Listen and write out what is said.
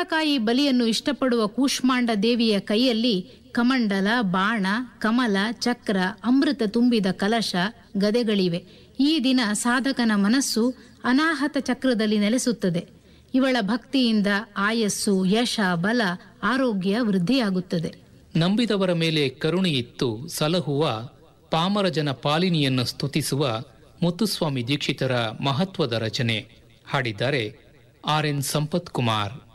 ಕುಂಬಳಕಾಯಿ ಬಲಿಯನ್ನು ಇಷ್ಟಪಡುವ ಕೂಷ್ಮಾಂಡ ದೇವಿಯ ಕೈಯಲ್ಲಿ ಕಮಂಡಲ, ಬಾಣ, ಕಮಲ, ಚಕ್ರ, ಅಮೃತ ತುಂಬಿದ ಕಲಶ, ಗದೆಗಳಿವೆ. ಈ ದಿನ ಸಾಧಕನ ಮನಸ್ಸು ಅನಾಹತ ಚಕ್ರದಲ್ಲಿ ನೆಲೆಸುತ್ತದೆ. ಇವಳ ಭಕ್ತಿಯಿಂದ ಆಯಸ್ಸು, ಯಶ, ಬಲ, ಆರೋಗ್ಯ ವೃದ್ಧಿಯಾಗುತ್ತದೆ. ನಂಬಿದವರ ಮೇಲೆ ಕರುಣೆಯಿತ್ತು ಸಲಹುವ ಪಾಮರ ಜನ ಪಾಲಿನಿಯನ್ನು ಸ್ತುತಿಸುವ ಮುತ್ತುಸ್ವಾಮಿ ದೀಕ್ಷಿತರ ಮಹತ್ವದ ರಚನೆ. ಹಾಡಿದ್ದಾರೆ ಆರ್ ಎನ್ ಸಂಪತ್ ಕುಮಾರ್.